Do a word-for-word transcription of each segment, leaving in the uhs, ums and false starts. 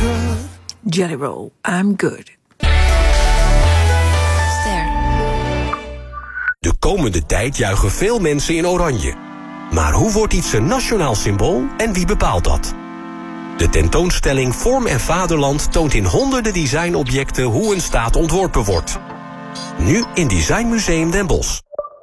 good. Jelly Roll, I'm good. Ster. De komende tijd juichen veel mensen in oranje. Maar hoe wordt iets een nationaal symbool en wie bepaalt dat? De tentoonstelling Vorm en Vaderland toont in honderden designobjecten hoe een staat ontworpen wordt. Nu in Designmuseum Den Bosch.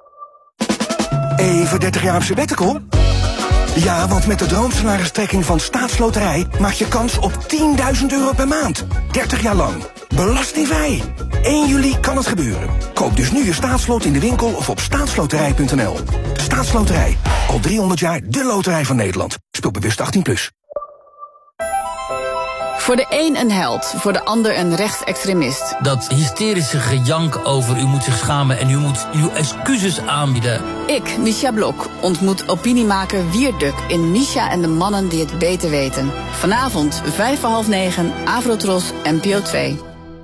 Even dertig jaar op sabbatical? Ja, want met de droomsalaristrekking van Staatsloterij maak je kans op tienduizend euro per maand. dertig jaar lang. Belastingvrij. één juli kan het gebeuren. Koop dus nu je staatslot in de winkel of op staatsloterij punt n l. Staatsloterij. Al driehonderd jaar de loterij van Nederland. Speel bewust achttien plus. Voor de een een held, voor de ander een rechtsextremist. Dat hysterische gejank over u moet zich schamen en u moet uw excuses aanbieden. Ik, Misha Blok, ontmoet opiniemaker Wierduk in Misha en de mannen die het beter weten. Vanavond, vijf voor half negen, Avrotros, N P O twee.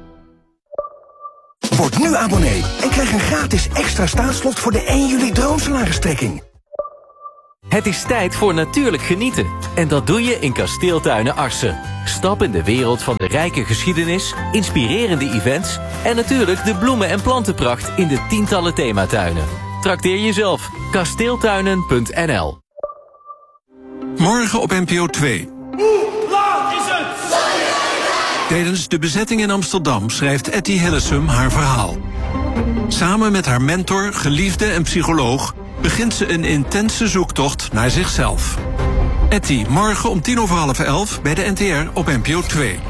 Word nu abonnee en krijg een gratis extra staatslot voor de één juli droomsalaristrekking. Het is tijd voor natuurlijk genieten. En dat doe je in Kasteeltuinen Arsen. Stap in de wereld van de rijke geschiedenis, inspirerende events en natuurlijk de bloemen- en plantenpracht in de tientallen thematuinen. Trakteer jezelf. kasteeltuinen punt n l. Morgen op N P O twee. Hoe laat is het? Tijdens de bezetting in Amsterdam schrijft Etty Hillesum haar verhaal. Samen met haar mentor, geliefde en psycholoog begint ze een intense zoektocht naar zichzelf. Etty, morgen om tien over half elf bij de N T R op N P O twee.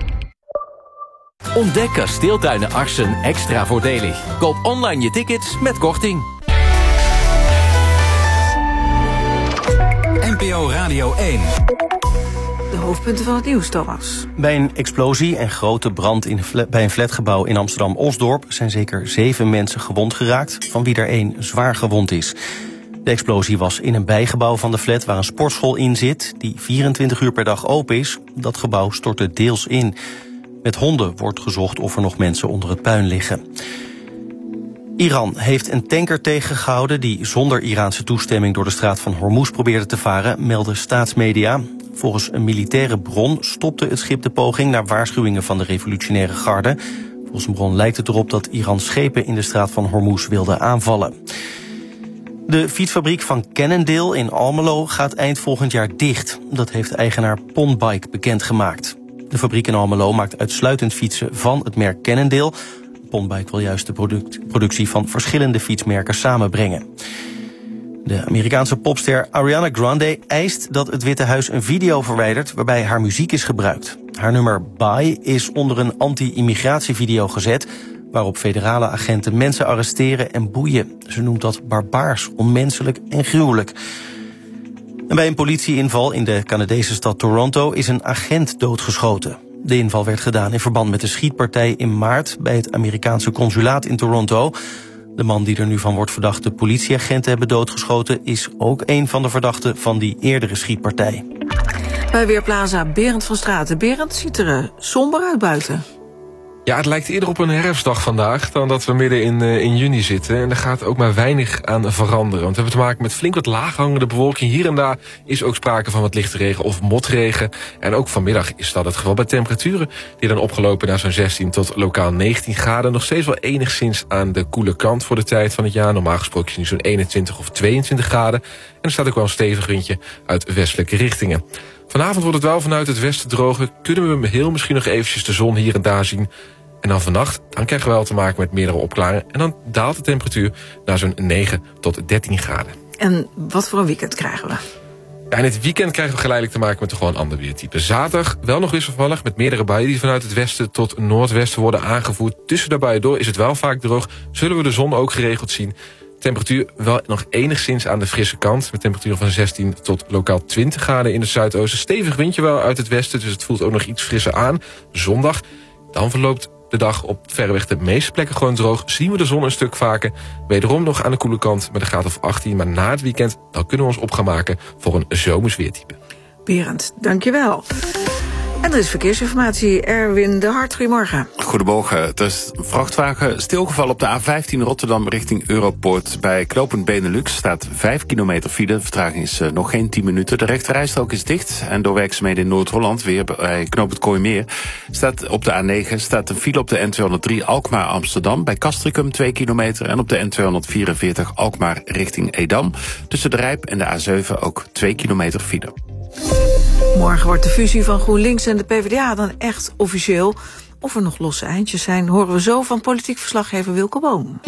Ontdek Kasteeltuinen Arsen extra voordelig. Koop online je tickets met korting. N P O Radio één. De hoofdpunten van het nieuws, Thomas. Bij een explosie en grote brand in flat, bij een flatgebouw in Amsterdam-Osdorp zijn zeker zeven mensen gewond geraakt, van wie er één zwaar gewond is. De explosie was in een bijgebouw van de flat waar een sportschool in zit, die vierentwintig uur per dag open is. Dat gebouw stortte deels in. Met honden wordt gezocht of er nog mensen onder het puin liggen. Iran heeft een tanker tegengehouden die zonder Iraanse toestemming door de straat van Hormuz probeerde te varen, melden staatsmedia. Volgens een militaire bron stopte het schip de poging naar waarschuwingen van de revolutionaire garde. Volgens een bron lijkt het erop dat Iran schepen in de straat van Hormuz wilde aanvallen. De fietsfabriek van Cannondale in Almelo gaat eind volgend jaar dicht. Dat heeft eigenaar Pondbike bekendgemaakt. De fabriek in Almelo maakt uitsluitend fietsen van het merk Cannondale. Pondbike wil juist de product, productie van verschillende fietsmerken samenbrengen. De Amerikaanse popster Ariana Grande eist dat het Witte Huis een video verwijdert waarbij haar muziek is gebruikt. Haar nummer Bye is onder een anti-immigratievideo gezet, waarop federale agenten mensen arresteren en boeien. Ze noemt dat barbaars, onmenselijk en gruwelijk. En bij een politieinval in de Canadese stad Toronto is een agent doodgeschoten. De inval werd gedaan in verband met de schietpartij in maart bij het Amerikaanse consulaat in Toronto. De man die er nu van wordt verdacht de politieagenten hebben doodgeschoten is ook een van de verdachten van die eerdere schietpartij. Bij Weerplaza Berend van Straten. Berend, ziet er uh, somber uit buiten. Ja, het lijkt eerder op een herfstdag vandaag dan dat we midden in, uh, in juni zitten. En er gaat ook maar weinig aan veranderen. Want we hebben te maken met flink wat laaghangende bewolking. Hier en daar is ook sprake van wat lichte regen of motregen. En ook vanmiddag is dat het geval bij temperaturen. Die dan opgelopen naar zo'n zestien tot lokaal negentien graden. Nog steeds wel enigszins aan de koele kant voor de tijd van het jaar. Normaal gesproken is het nu zo'n eenentwintig of tweeëntwintig graden. En er staat ook wel een stevig windje uit westelijke richtingen. Vanavond wordt het wel vanuit het westen droger. Kunnen we heel misschien nog eventjes de zon hier en daar zien. En dan vannacht, dan krijgen we wel te maken met meerdere opklaringen. En dan daalt de temperatuur naar zo'n negen tot dertien graden. En wat voor een weekend krijgen we? Ja, in het weekend krijgen we geleidelijk te maken met een gewoon ander weertype. Zaterdag wel nog wisselvallig met meerdere buien die vanuit het westen tot noordwesten worden aangevoerd. Tussen de buien door is het wel vaak droog. Zullen we de zon ook geregeld zien. Temperatuur wel nog enigszins aan de frisse kant. Met temperatuur van zestien tot lokaal twintig graden in het zuidoosten. Stevig windje wel uit het westen, dus het voelt ook nog iets frisser aan. Zondag, dan verloopt de dag op verreweg de meeste plekken gewoon droog. Zien we de zon een stuk vaker. Wederom nog aan de koele kant met een graad of achttien. Maar na het weekend dan kunnen we ons op gaan maken voor een zomers weertype. Berend, dankjewel. En er is verkeersinformatie. Erwin de Hart, goedemorgen. goedemorgen. Er is een vrachtwagen stilgevallen op de A vijftien Rotterdam richting Europoort. Bij knooppunt Benelux staat vijf kilometer file. De vertraging is uh, nog geen tien minuten. De rechterrijstrook is dicht. En door werkzaamheden in Noord-Holland, weer bij knooppunt Kooimeer, staat op de A negen staat een file op de N tweehonderddrie Alkmaar-Amsterdam. Bij Castricum twee kilometer. En op de N tweehonderdvierenveertig Alkmaar richting Edam. Tussen de Rijp en de A zeven ook twee kilometer file. Morgen wordt de fusie van GroenLinks en de P v d A dan echt officieel. Of er nog losse eindjes zijn, horen we zo van politiek verslaggever Wilco Boom.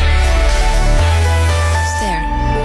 Ster.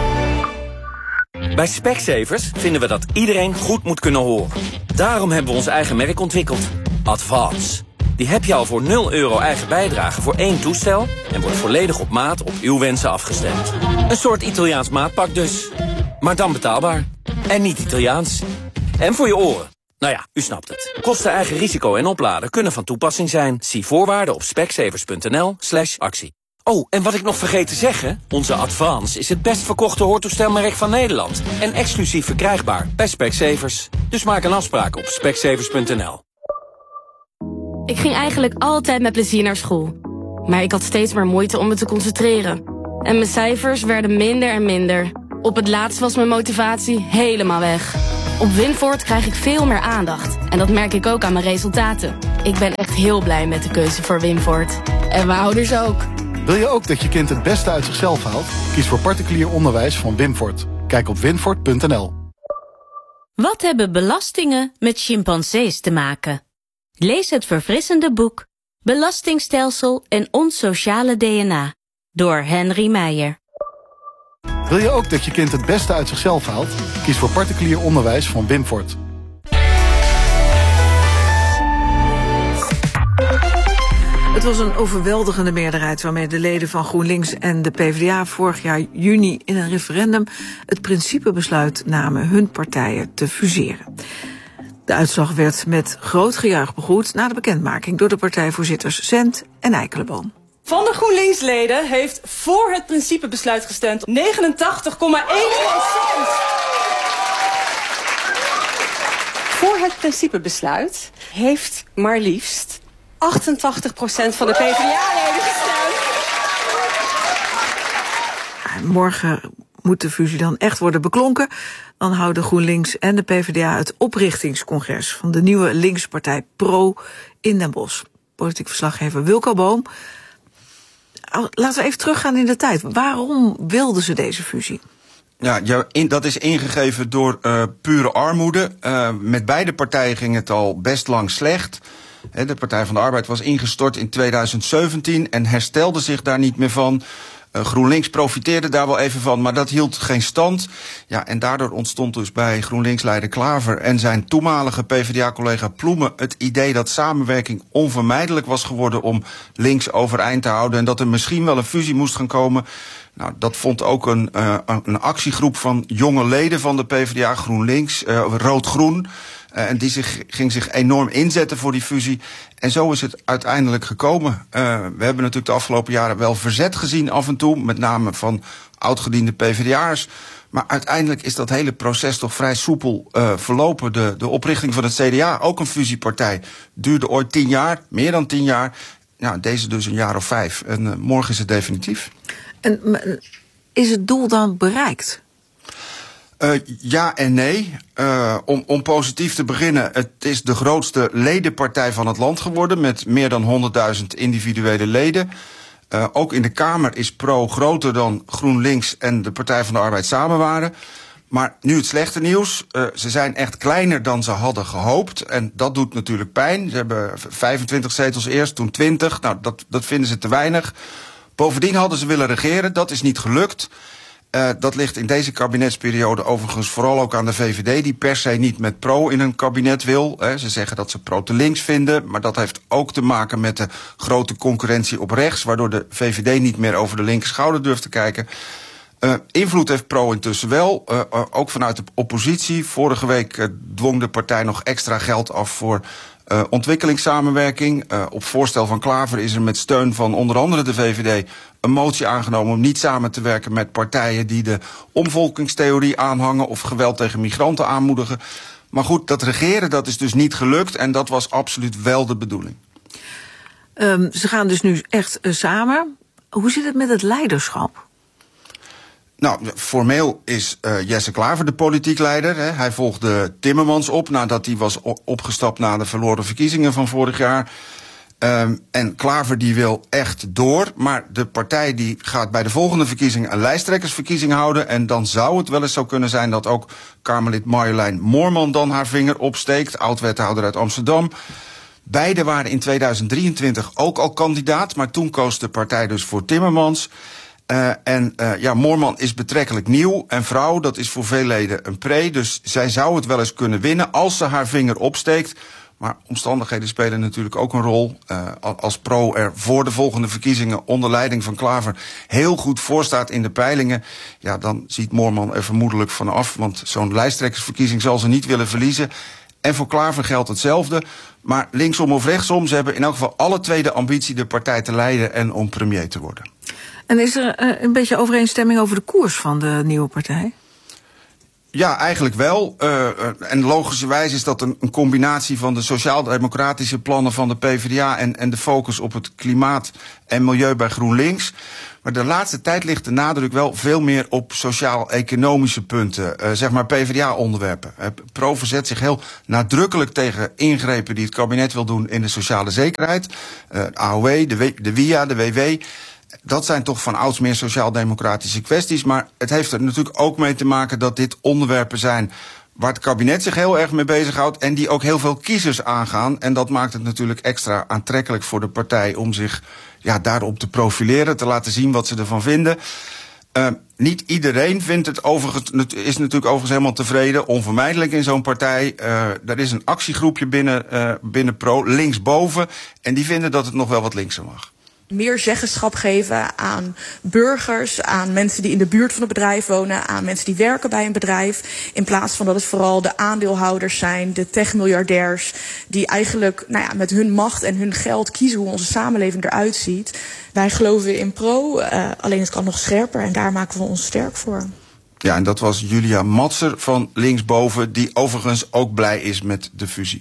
Bij Specsavers vinden we dat iedereen goed moet kunnen horen. Daarom hebben we ons eigen merk ontwikkeld. Advance. Die heb je al voor nul euro eigen bijdrage voor één toestel en wordt volledig op maat op uw wensen afgestemd. Een soort Italiaans maatpak dus. Maar dan betaalbaar. En niet Italiaans. En voor je oren. Nou ja, u snapt het. Kosten, eigen risico en opladen kunnen van toepassing zijn. Zie voorwaarden op specsavers.nl slash actie. Oh, en wat ik nog vergeet te zeggen. Onze Advance is het best verkochte hoortoestelmerk van Nederland. En exclusief verkrijgbaar bij Specsavers. Dus maak een afspraak op specsavers punt n l. Ik ging eigenlijk altijd met plezier naar school. Maar ik had steeds meer moeite om me te concentreren. En mijn cijfers werden minder en minder. Op het laatst was mijn motivatie helemaal weg. Op Winvoort krijg ik veel meer aandacht. En dat merk ik ook aan mijn resultaten. Ik ben echt heel blij met de keuze voor Winvoort. En mijn ouders ook. Wil je ook dat je kind het beste uit zichzelf haalt? Kies voor particulier onderwijs van Winvoort. Kijk op winvoort punt n l. Wat hebben belastingen met chimpansees te maken? Lees het verfrissende boek Belastingstelsel en ons sociale D N A door Henry Meijer. Wil je ook dat je kind het beste uit zichzelf haalt? Kies voor particulier onderwijs van Winvoort. Het was een overweldigende meerderheid waarmee de leden van GroenLinks en de P v d A vorig jaar juni in een referendum het principebesluit namen hun partijen te fuseren. De uitslag werd met groot gejuich begroet na de bekendmaking door de partijvoorzitters Zent en Eikelenboom. Van de GroenLinks-leden heeft voor het principebesluit gestemd negenentachtig komma één procent. Voor het principebesluit heeft maar liefst achtentachtig procent van de P v d A-leden gestemd. Morgen moet de fusie dan echt worden beklonken. Dan houden GroenLinks en de P v d A het oprichtingscongres van de nieuwe linkspartij Pro in Den Bosch. Politiek verslaggever Wilco Boom. Laten we even teruggaan in de tijd. Waarom wilden ze deze fusie? Ja, dat is ingegeven door uh, pure armoede. Uh, met beide partijen ging het al best lang slecht. De Partij van de Arbeid was ingestort in tweeduizend zeventien en herstelde zich daar niet meer van. Uh, GroenLinks profiteerde daar wel even van, maar dat hield geen stand. Ja, en daardoor ontstond dus bij GroenLinks-leider Klaver en zijn toenmalige P v d A-collega Ploemen het idee dat samenwerking onvermijdelijk was geworden om links overeind te houden en dat er misschien wel een fusie moest gaan komen. Nou, dat vond ook een, uh, een actiegroep van jonge leden van de P v d A, GroenLinks, uh, Rood-Groen. Uh, en die zich, ging zich enorm inzetten voor die fusie. En zo is het uiteindelijk gekomen. Uh, we hebben natuurlijk de afgelopen jaren wel verzet gezien af en toe, met name van oudgediende P v d A'ers. Maar uiteindelijk is dat hele proces toch vrij soepel uh, verlopen. De, de oprichting van het C D A, ook een fusiepartij, duurde ooit tien jaar, meer dan tien jaar. Nou, deze dus een jaar of vijf. En uh, morgen is het definitief. En is het doel dan bereikt? Uh, ja en nee. Uh, om, om positief te beginnen, het is de grootste ledenpartij van het land geworden met meer dan honderdduizend individuele leden. Uh, ook in de Kamer is Pro groter dan GroenLinks en de Partij van de Arbeid samen waren. Maar nu het slechte nieuws. Uh, ze zijn echt kleiner dan ze hadden gehoopt. En dat doet natuurlijk pijn. Ze hebben vijfentwintig zetels eerst, toen twintig. Nou, dat, dat vinden ze te weinig. Bovendien hadden ze willen regeren, dat is niet gelukt. Uh, dat ligt in deze kabinetsperiode overigens vooral ook aan de V V D... die per se niet met Pro in een kabinet wil. Hè. Ze zeggen dat ze Pro te links vinden, maar dat heeft ook te maken met de grote concurrentie op rechts, waardoor de V V D niet meer over de linker schouder durft te kijken. Uh, invloed heeft Pro intussen wel, uh, uh, ook vanuit de oppositie. Vorige week uh, dwong de partij nog extra geld af voor Uh, ontwikkelingssamenwerking. Uh, op voorstel van Klaver is er met steun van onder andere de V V D een motie aangenomen om niet samen te werken met partijen die de omvolkingstheorie aanhangen of geweld tegen migranten aanmoedigen. Maar goed, dat regeren dat is dus niet gelukt en dat was absoluut wel de bedoeling. Um, ze gaan dus nu echt uh, samen. Hoe zit het met het leiderschap? Nou, formeel is uh, Jesse Klaver de politiek leider. Hè. Hij volgde Timmermans op nadat hij was opgestapt na de verloren verkiezingen van vorig jaar. Um, en Klaver die wil echt door, maar de partij die gaat bij de volgende verkiezingen een lijsttrekkersverkiezing houden. En dan zou het wel eens zo kunnen zijn dat ook Kamerlid Marjolein Moorman dan haar vinger opsteekt, oud-wethouder uit Amsterdam. Beiden waren in tweeduizend drieëntwintig ook al kandidaat, maar toen koos de partij dus voor Timmermans. Uh, en uh, ja, Moorman is betrekkelijk nieuw en vrouw, dat is voor veel leden een pre. Dus zij zou het wel eens kunnen winnen als ze haar vinger opsteekt. Maar omstandigheden spelen natuurlijk ook een rol. Uh, als Pro er voor de volgende verkiezingen onder leiding van Klaver heel goed voor staat in de peilingen, ja, dan ziet Moorman er vermoedelijk vanaf. Want zo'n lijsttrekkersverkiezing zal ze niet willen verliezen. En voor Klaver geldt hetzelfde. Maar linksom of rechtsom, ze hebben in elk geval alle twee de ambitie de partij te leiden en om premier te worden. En is er uh, een beetje overeenstemming over de koers van de nieuwe partij? Ja, eigenlijk wel. Uh, en logischerwijs is dat een, een combinatie van de sociaal-democratische plannen van de PvdA en, en de focus op het klimaat en milieu bij GroenLinks. Maar de laatste tijd ligt de nadruk wel veel meer op sociaal-economische punten, uh, zeg maar PvdA-onderwerpen. Uh, Pro verzet zich heel nadrukkelijk tegen ingrepen die het kabinet wil doen in de sociale zekerheid. Uh, A O W, de, w, de W I A, de W W. Dat zijn toch van ouds meer sociaal-democratische kwesties. Maar het heeft er natuurlijk ook mee te maken dat dit onderwerpen zijn waar het kabinet zich heel erg mee bezighoudt en die ook heel veel kiezers aangaan. En dat maakt het natuurlijk extra aantrekkelijk voor de partij om zich ja, daarop te profileren, te laten zien wat ze ervan vinden. Uh, niet iedereen vindt het overigens, is natuurlijk overigens helemaal tevreden, onvermijdelijk in zo'n partij. Uh, er is een actiegroepje binnen, uh, binnen Pro, linksboven, en die vinden dat het nog wel wat linkser mag. Meer zeggenschap geven aan burgers, aan mensen die in de buurt van het bedrijf wonen, aan mensen die werken bij een bedrijf. In plaats van dat het vooral de aandeelhouders zijn, de techmiljardairs, die eigenlijk nou ja, met hun macht en hun geld kiezen hoe onze samenleving eruit ziet. Wij geloven in Pro, uh, alleen het kan nog scherper en daar maken we ons sterk voor. Ja, en dat was Julia Matser van linksboven, die overigens ook blij is met de fusie.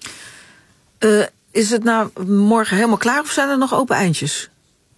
Uh, Is het nou morgen helemaal klaar of zijn er nog open eindjes?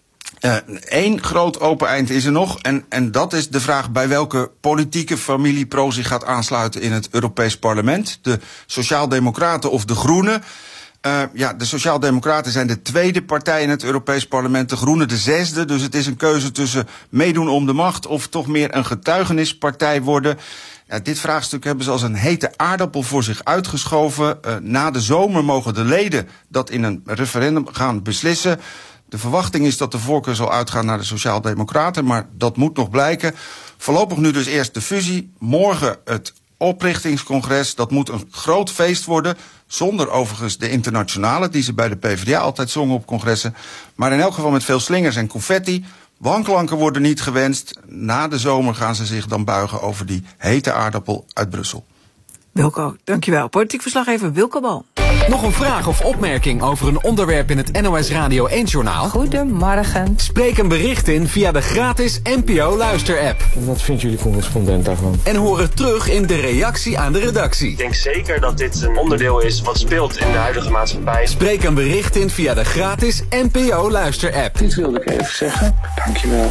Eén uh, groot open eind is er nog. En, en dat is de vraag bij welke politieke familie Pro zich gaat aansluiten in het Europees Parlement. De Sociaaldemocraten of de Groenen. Uh, ja, de Sociaaldemocraten zijn de tweede partij in het Europees Parlement. De Groenen de zesde. Dus het is een keuze tussen meedoen om de macht of toch meer een getuigenispartij worden. Ja, dit vraagstuk hebben ze als een hete aardappel voor zich uitgeschoven. Uh, na de zomer mogen de leden dat in een referendum gaan beslissen. De verwachting is dat de voorkeur zal uitgaan naar de Sociaaldemocraten, maar dat moet nog blijken. Voorlopig nu dus eerst de fusie. Morgen het oprichtingscongres. Dat moet een groot feest worden. Zonder overigens de internationale, die ze bij de PvdA altijd zongen op congressen. Maar in elk geval met veel slingers en confetti. Wanklanken worden niet gewenst. Na de zomer gaan ze zich dan buigen over die hete aardappel uit Brussel. Wilco, dankjewel. Politiek verslaggever Wilco Bal. Nog een vraag of opmerking over een onderwerp in het N O S Radio één-journaal? Goedemorgen. Spreek een bericht in via de gratis N P O Luister-app. Wat vindt jullie correspondent daarvan? En hoor het terug in de reactie aan de redactie. Ik denk zeker dat dit een onderdeel is wat speelt in de huidige maatschappij. Spreek een bericht in via de gratis N P O Luister-app. Dit wilde ik even zeggen. Dankjewel.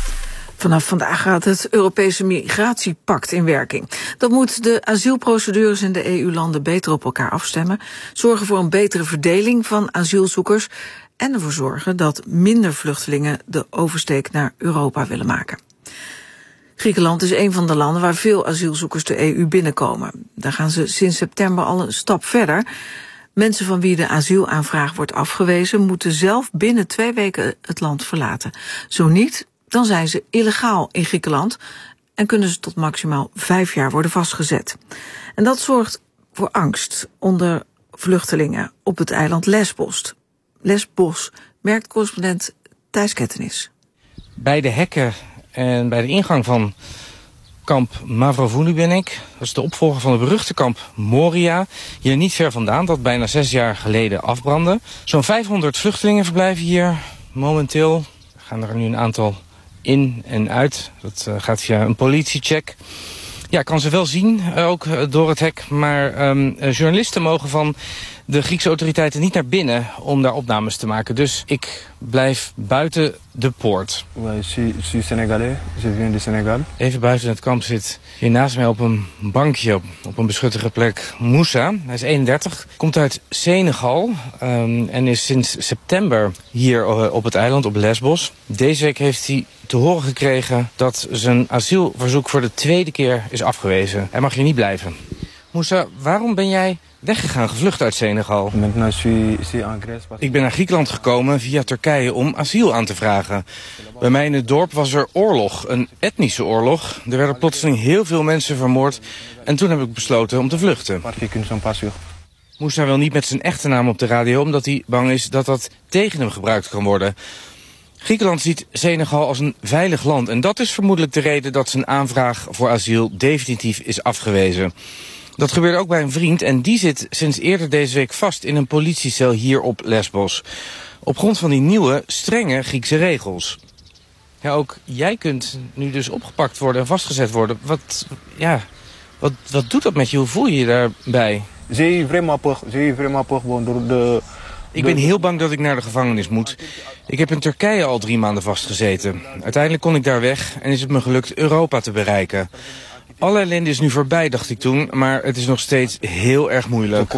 Vanaf vandaag gaat het Europese migratiepact in werking. Dat moet de asielprocedures in de E U-landen beter op elkaar afstemmen, zorgen voor een betere verdeling van asielzoekers en ervoor zorgen dat minder vluchtelingen de oversteek naar Europa willen maken. Griekenland is een van de landen waar veel asielzoekers de E U binnenkomen. Daar gaan ze sinds september al een stap verder. Mensen van wie de asielaanvraag wordt afgewezen moeten zelf binnen twee weken het land verlaten. Zo niet, dan zijn ze illegaal in Griekenland en kunnen ze tot maximaal vijf jaar worden vastgezet. En dat zorgt voor angst onder vluchtelingen op het eiland Lesbos. Lesbos, merkt correspondent Thijs Kettenis. Bij de hekken en bij de ingang van kamp Mavrovouni ben ik. Dat is de opvolger van het beruchte kamp Moria. Hier niet ver vandaan, dat bijna zes jaar geleden afbrandde. Zo'n vijfhonderd vluchtelingen verblijven hier momenteel. Er gaan er nu een aantal in en uit. Dat uh, gaat via een politiecheck. Ja, ik kan ze wel zien, uh, ook uh, door het hek. Maar um, uh, journalisten mogen van de Griekse autoriteiten niet naar binnen om daar opnames te maken. Dus ik blijf buiten de poort. Ouais, je suis, je suis Sénégalais. Je viens du Sénégal. Even buiten het kamp zit hier naast mij op een bankje op, op een beschuttige plek Moussa. Hij is eenendertig, komt uit Senegal um, en is sinds september hier uh, op het eiland, op Lesbos. Deze week heeft hij te horen gekregen dat zijn asielverzoek voor de tweede keer is afgewezen. Hij mag hier niet blijven. Moussa, waarom ben jij weggegaan, gevlucht uit Senegal? Ik ben naar Griekenland gekomen via Turkije om asiel aan te vragen. Bij mij in het dorp was er oorlog, een etnische oorlog. Er werden plotseling heel veel mensen vermoord en toen heb ik besloten om te vluchten. Moussa wil niet met zijn echte naam op de radio omdat hij bang is dat dat tegen hem gebruikt kan worden. Griekenland ziet Senegal als een veilig land en dat is vermoedelijk de reden dat zijn aanvraag voor asiel definitief is afgewezen. Dat gebeurde ook bij een vriend en die zit sinds eerder deze week vast in een politiecel hier op Lesbos. Op grond van die nieuwe, strenge Griekse regels. Ja, ook jij kunt nu dus opgepakt worden en vastgezet worden. Wat, ja, wat, wat doet dat met je? Hoe voel je je daarbij? Ik ben heel bang dat ik naar de gevangenis moet. Ik heb in Turkije al drie maanden vastgezeten. Uiteindelijk kon ik daar weg en is het me gelukt Europa te bereiken. Alle ellende is nu voorbij, dacht ik toen, maar het is nog steeds heel erg moeilijk.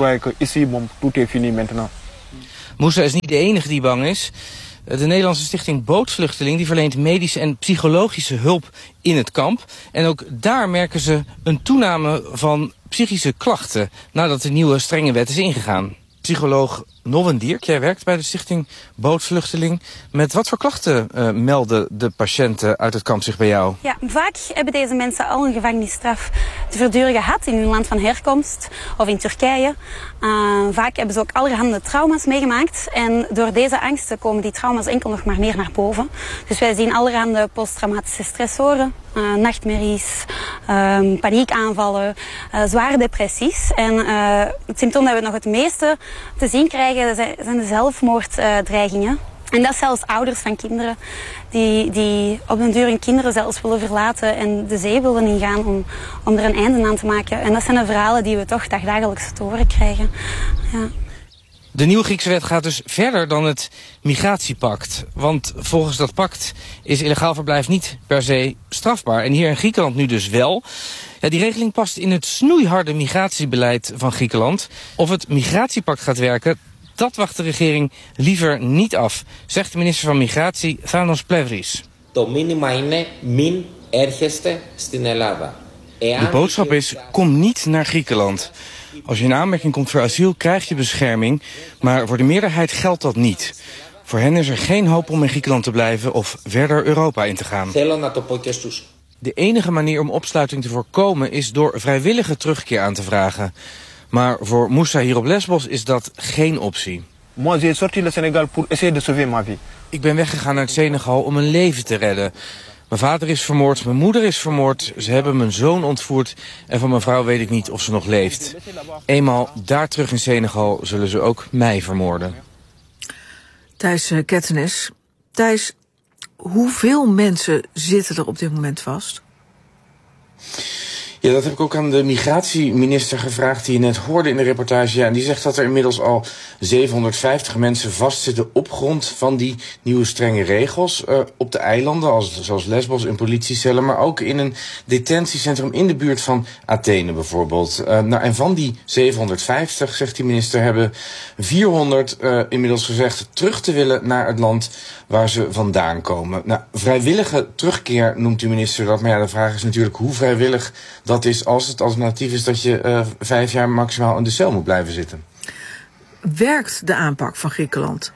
Moussa is niet de enige die bang is. De Nederlandse stichting Bootvluchteling die verleent medische en psychologische hulp in het kamp. En ook daar merken ze een toename van psychische klachten nadat de nieuwe strenge wet is ingegaan. Psycholoog Noven Dierk, jij werkt bij de stichting Bootvluchteling. Met wat voor klachten uh, melden de patiënten uit het kamp zich bij jou? Ja, vaak hebben deze mensen al een gevangenisstraf te verduren gehad in hun land van herkomst of in Turkije. Uh, vaak hebben ze ook allerhande trauma's meegemaakt. En door deze angsten komen die trauma's enkel nog maar meer naar boven. Dus wij zien allerhande posttraumatische stressoren, uh, nachtmerries, uh, paniekaanvallen, uh, zware depressies. En uh, het symptoom dat we nog het meeste te zien krijgen zijn de zelfmoorddreigingen. En dat zelfs ouders van kinderen die, die op den duur hun kinderen zelfs willen verlaten en de zee willen ingaan om, om er een einde aan te maken. En dat zijn de verhalen die we toch dagdagelijks te horen krijgen. Ja. De nieuwe Griekse wet gaat dus verder dan het migratiepact. Want volgens dat pact is illegaal verblijf niet per se strafbaar. En hier in Griekenland nu dus wel. Ja, die regeling past in het snoeiharde migratiebeleid van Griekenland. Of het migratiepact gaat werken, dat wacht de regering liever niet af, zegt de minister van Migratie, Thanos Plevris. De boodschap is, kom niet naar Griekenland. Als je in aanmerking komt voor asiel, krijg je bescherming. Maar voor de meerderheid geldt dat niet. Voor hen is er geen hoop om in Griekenland te blijven of verder Europa in te gaan. De enige manier om opsluiting te voorkomen is door vrijwillige terugkeer aan te vragen. Maar voor Moussa hier op Lesbos is dat geen optie. Ik ben weggegaan uit Senegal om een leven te redden. Mijn vader is vermoord, mijn moeder is vermoord, ze hebben mijn zoon ontvoerd en van mijn vrouw weet ik niet of ze nog leeft. Eenmaal daar terug in Senegal zullen ze ook mij vermoorden. Thijs Kettenis. Thijs, hoeveel mensen zitten er op dit moment vast? Ja, dat heb ik ook aan de migratieminister gevraagd die je net hoorde in de reportage. Ja, en die zegt dat er inmiddels al zevenhonderdvijftig mensen vastzitten op grond van die nieuwe strenge regels. Uh, op de eilanden, als, zoals Lesbos, in politiecellen, maar ook in een detentiecentrum in de buurt van Athene bijvoorbeeld. Uh, nou, en van die zevenhonderdvijftig, zegt die minister, hebben vierhonderd uh, inmiddels gezegd terug te willen naar het land waar ze vandaan komen. Nou, vrijwillige terugkeer noemt de minister dat, maar ja, de vraag is natuurlijk hoe vrijwillig dat is als het alternatief is dat je uh, vijf jaar maximaal in de cel moet blijven zitten. Werkt de aanpak van Griekenland?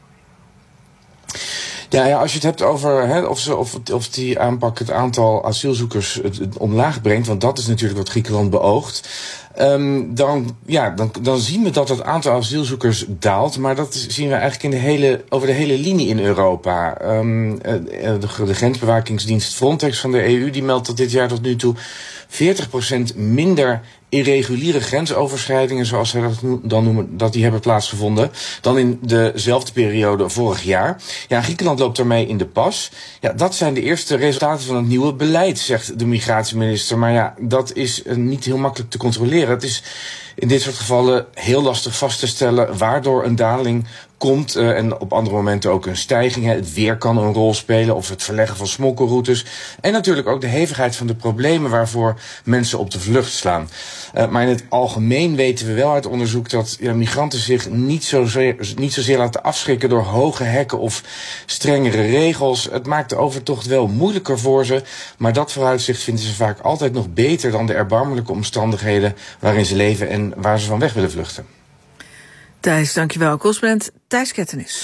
Ja, ja, als je het hebt over hè, of, ze, of, of die aanpak het aantal asielzoekers het, het omlaag brengt, want dat is natuurlijk wat Griekenland beoogt. Um, dan, ja, dan, dan zien we dat het aantal asielzoekers daalt. Maar dat zien we eigenlijk in de hele, over de hele linie in Europa. Um, de, de grensbewakingsdienst Frontex van de E U die meldt dat dit jaar tot nu toe veertig procent minder irreguliere grensoverschrijdingen, zoals zij dat dan noemen, dat die hebben plaatsgevonden, dan in dezelfde periode vorig jaar. Ja, Griekenland loopt daarmee in de pas. Ja, dat zijn de eerste resultaten van het nieuwe beleid, zegt de migratieminister. Maar ja, dat is niet heel makkelijk te controleren. Het is in dit soort gevallen heel lastig vast te stellen waardoor een daling komt uh, en op andere momenten ook een stijging. Hè. Het weer kan een rol spelen of het verleggen van smokkelroutes. En natuurlijk ook de hevigheid van de problemen waarvoor mensen op de vlucht slaan. Uh, maar in het algemeen weten we wel uit onderzoek dat ja, migranten zich niet zozeer, niet zozeer laten afschrikken door hoge hekken of strengere regels. Het maakt de overtocht wel moeilijker voor ze, maar dat vooruitzicht vinden ze vaak altijd nog beter dan de erbarmelijke omstandigheden waarin ze leven en waar ze van weg willen vluchten. Thijs, dankjewel. Correspondent Thijs Kettenis.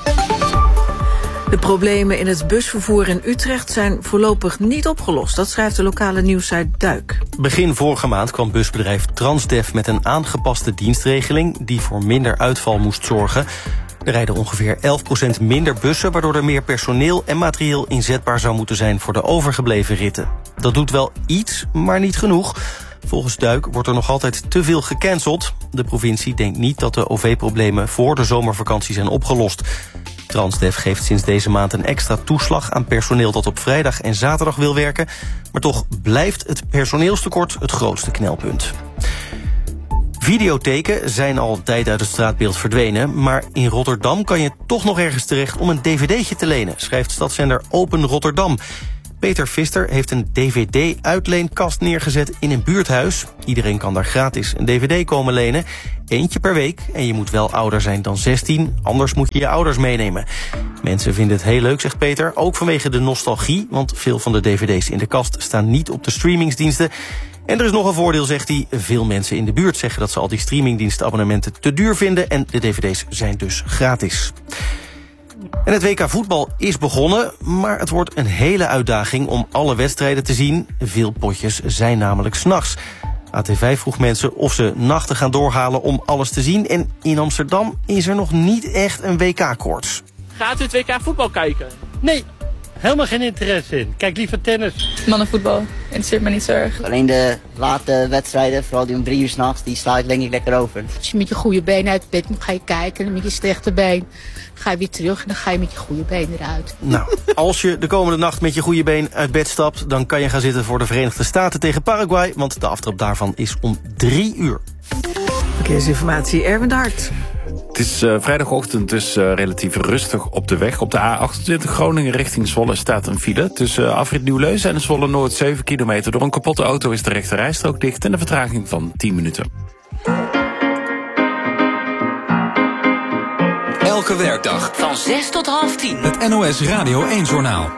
De problemen in het busvervoer in Utrecht zijn voorlopig niet opgelost. Dat schrijft de lokale nieuwssite Duik. Begin vorige maand kwam busbedrijf Transdev met een aangepaste dienstregeling die voor minder uitval moest zorgen. Er rijden ongeveer elf procent minder bussen, waardoor er meer personeel en materieel inzetbaar zou moeten zijn voor de overgebleven ritten. Dat doet wel iets, maar niet genoeg. Volgens Duik wordt er nog altijd te veel gecanceld. De provincie denkt niet dat de O V-problemen voor de zomervakantie zijn opgelost. Transdev geeft sinds deze maand een extra toeslag aan personeel dat op vrijdag en zaterdag wil werken. Maar toch blijft het personeelstekort het grootste knelpunt. Videotheken zijn al een tijd uit het straatbeeld verdwenen, maar in Rotterdam kan je toch nog ergens terecht om een dvd'tje te lenen, schrijft stadszender Open Rotterdam. Peter Vister heeft een dvd-uitleenkast neergezet in een buurthuis. Iedereen kan daar gratis een dvd komen lenen. Eentje per week en je moet wel ouder zijn dan zestien, anders moet je je ouders meenemen. Mensen vinden het heel leuk, zegt Peter, ook vanwege de nostalgie, want veel van de dvd's in de kast staan niet op de streamingsdiensten. En er is nog een voordeel, zegt hij. Veel mensen in de buurt zeggen dat ze al die streamingdienstabonnementen te duur vinden en de dvd's zijn dus gratis. En het W K voetbal is begonnen, maar het wordt een hele uitdaging om alle wedstrijden te zien. Veel potjes zijn namelijk 's nachts. A T vijf vroeg mensen of ze nachten gaan doorhalen om alles te zien. En in Amsterdam is er nog niet echt een W K-koorts. Gaat u het W K voetbal kijken? Nee, helemaal geen interesse in. Kijk liever tennis. Mannenvoetbal interesseert me niet zo erg. Alleen de late wedstrijden, vooral die om drie uur 's nachts, die sla ik denk ik lekker over. Als je met je goede been uit bed moet, ga je kijken. En met je slechte been ga je weer terug en dan ga je met je goede been eruit. Nou, als je de komende nacht met je goede been uit bed stapt, dan kan je gaan zitten voor de Verenigde Staten tegen Paraguay, want de aftrap daarvan is om drie uur. Verkeersinformatie, Erwin de Hart. Het is uh, vrijdagochtend dus uh, relatief rustig op de weg. Op de A achtentwintig Groningen richting Zwolle staat een file. Tussen uh, afrit Nieuw-Leuzen en Zwolle Noord zeven kilometer. Door een kapotte auto is de rechte rijstrook dicht en een vertraging van tien minuten. Elke werkdag van zes tot half tien. Het N O S Radio één Journaal.